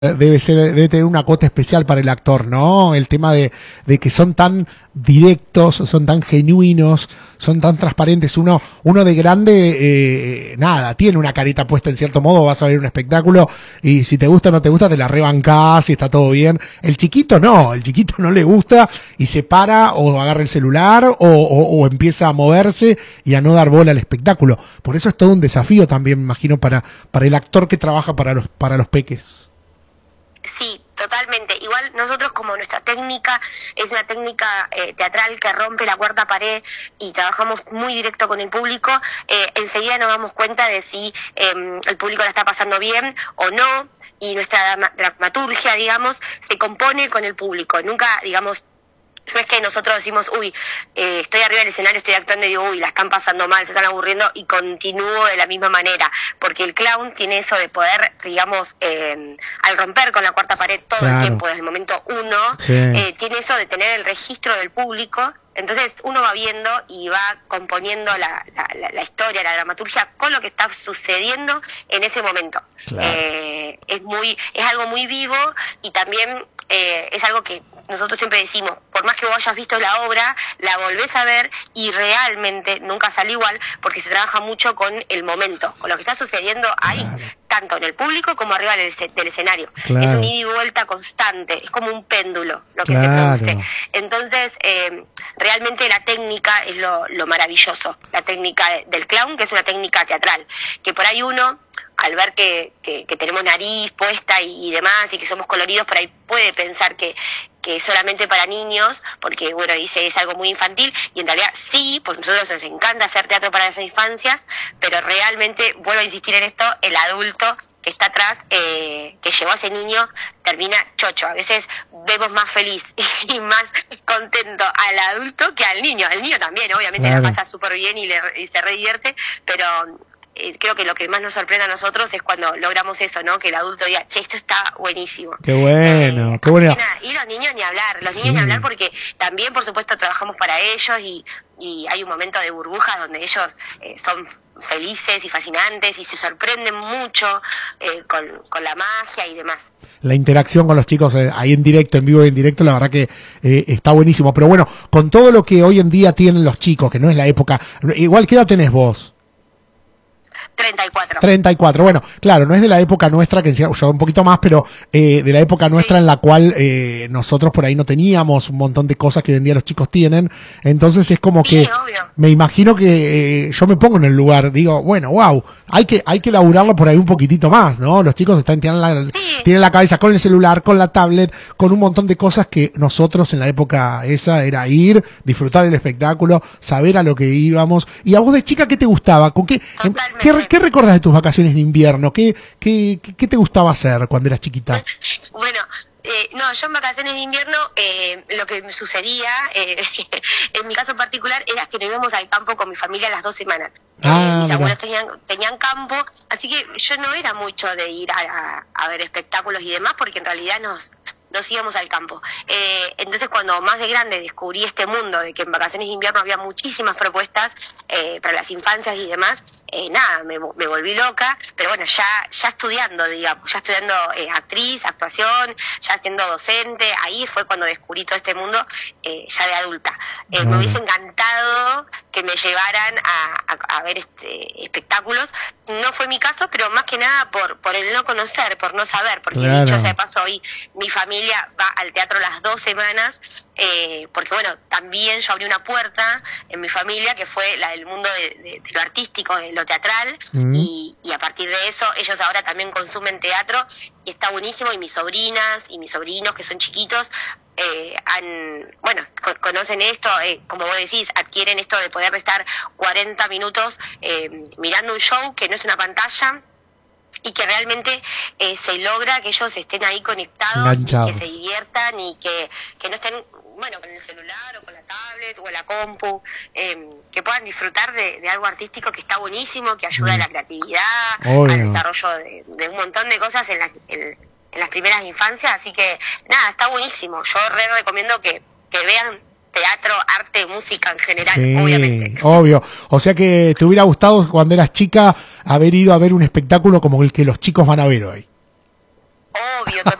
debe tener una cuota especial para el actor, ¿no? El tema de que son tan directos, son tan genuinos, son tan transparentes. Uno de grande, nada, tiene una carita puesta en cierto modo, vas a ver un espectáculo y si te gusta o no te gusta, te la rebancás y está todo bien. El chiquito no le gusta y se para o agarra el celular o empieza a moverse y a no dar bola al espectáculo. Por eso es todo un desafío también, me imagino, para el actor que trabaja para los peques. Sí, totalmente. Igual nosotros, como nuestra técnica es una técnica teatral que rompe la cuarta pared y trabajamos muy directo con el público, enseguida nos damos cuenta de si el público la está pasando bien o no, y nuestra dramaturgia, digamos, se compone con el público. Nunca, digamos, no es que nosotros decimos, uy, estoy arriba del escenario, estoy actuando y digo, uy, la están pasando mal, se están aburriendo, y continúo de la misma manera, porque el clown tiene eso de poder, digamos, al romper con la cuarta pared todo el tiempo, desde el momento uno, tiene eso de tener el registro del público. Entonces uno va viendo y va componiendo la historia, la dramaturgia con lo que está sucediendo en ese momento. Claro. Es algo muy vivo, y también es algo que nosotros siempre decimos, por más que vos hayas visto la obra, la volvés a ver y realmente nunca sale igual, porque se trabaja mucho con el momento, con lo que está sucediendo ahí, tanto en el público como arriba del escenario. Claro. Es un ida y vuelta constante, es como un péndulo lo que se produce. Entonces, realmente la técnica es lo maravilloso, la técnica del clown, que es una técnica teatral, que por ahí uno, al ver que tenemos nariz puesta y demás, y que somos coloridos, por ahí puede pensar que es solamente para niños, porque bueno, dice, es algo muy infantil, y en realidad sí, porque a nosotros nos encanta hacer teatro para las infancias, pero realmente, vuelvo a insistir en esto, el adulto que está atrás, que llevó a ese niño, termina chocho. A veces vemos más feliz y más contento al adulto que al niño. Al niño también, obviamente, la pasa súper bien y se re divierte, pero creo que lo que más nos sorprende a nosotros es cuando logramos eso, ¿no? Que el adulto diga, che, esto está buenísimo. Qué bueno, qué bueno. Y los niños ni hablar, niños ni hablar, porque también, por supuesto, trabajamos para ellos y hay un momento de burbuja donde ellos son felices y fascinantes y se sorprenden mucho con la magia y demás. La interacción con los chicos ahí en directo, en vivo y en directo, la verdad que está buenísimo. Pero bueno, con todo lo que hoy en día tienen los chicos, que no es la época, igual, ¿qué edad tenés vos? 34. Bueno, claro, no es de la época nuestra, que yo un poquito más, pero de la época nuestra en la cual nosotros por ahí no teníamos un montón de cosas que hoy en día los chicos tienen. Entonces es como que me imagino que yo me pongo en el lugar, digo, bueno, wow, hay que laburarlo por ahí un poquitito más, ¿no? Los chicos tienen la cabeza con el celular, con la tablet, con un montón de cosas que nosotros en la época esa era ir, disfrutar del espectáculo, saber a lo que íbamos. Y a vos de chica, ¿qué te gustaba? ¿Con ¿Qué recordás de tus vacaciones de invierno? ¿Qué te gustaba hacer cuando eras chiquita? Bueno, no, yo en vacaciones de invierno lo que me sucedía, en mi caso en particular, era que nos íbamos al campo con mi familia las 2 semanas. Mis abuelos tenían campo, así que yo no era mucho de ir a ver espectáculos y demás, porque en realidad nos íbamos al campo. Entonces, cuando más de grande descubrí este mundo de que en vacaciones de invierno había muchísimas propuestas para las infancias y demás, nada, me volví loca, pero bueno, ya estudiando, digamos, ya estudiando actriz, actuación, ya siendo docente, ahí fue cuando descubrí todo este mundo ya de adulta. Me hubiese encantado que me llevaran a ver espectáculos. No fue mi caso, pero más que nada por el no conocer, por no saber, porque dicho sea de paso, hoy mi familia va al teatro las 2 semanas, porque bueno, también yo abrí una puerta en mi familia que fue la del mundo de lo artístico, de lo teatral, y a partir de eso ellos ahora también consumen teatro y está buenísimo, y mis sobrinas y mis sobrinos que son chiquitos conocen esto, como vos decís, adquieren esto de poder estar 40 minutos mirando un show que no es una pantalla, y que realmente se logra que ellos estén ahí conectados, y que se diviertan y que no estén con el celular o con la tablet o la compu, que puedan disfrutar de algo artístico que está buenísimo, que ayuda a la creatividad, al desarrollo de un montón de cosas en las primeras infancias. Así que nada, está buenísimo. Yo recomiendo que vean teatro, arte, música en general, obviamente. Obvio. O sea que te hubiera gustado cuando eras chica haber ido a ver un espectáculo como el que los chicos van a ver hoy. Obvio,